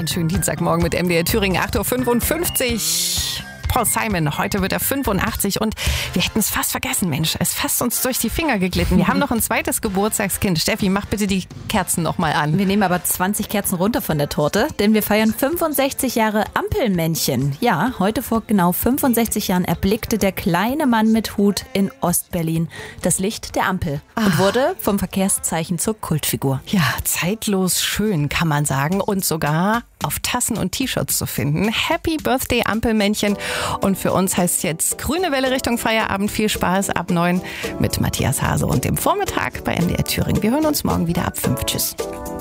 schönen Dienstagmorgen mit MDR Thüringen, 8.55 Uhr. Paul Simon, heute wird er 85 und wir hätten es fast vergessen, Mensch. Es ist fast uns durch die Finger geglitten. Wir haben noch ein zweites Geburtstagskind. Steffi, mach bitte die Kerzen nochmal an. Wir nehmen aber 20 Kerzen runter von der Torte, denn wir feiern 65 Jahre Ampelmännchen. Ja, heute vor genau 65 Jahren erblickte der kleine Mann mit Hut in Ostberlin das Licht der Ampel und wurde vom Verkehrszeichen zur Kultfigur. Ja, zeitlos schön, kann man sagen. Und sogar auf Tassen und T-Shirts zu finden. Happy Birthday Ampelmännchen. Und für uns heißt es jetzt grüne Welle Richtung Feierabend. Viel Spaß ab 9 mit Matthias Hase und dem Vormittag bei MDR Thüringen. Wir hören uns morgen wieder ab 5. Tschüss.